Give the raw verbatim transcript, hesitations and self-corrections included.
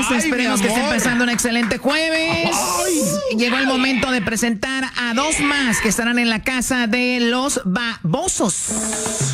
Ay, esperemos que esté pasando un excelente jueves. Ay. Llegó el momento de presentar a dos más que estarán en la casa de los babosos.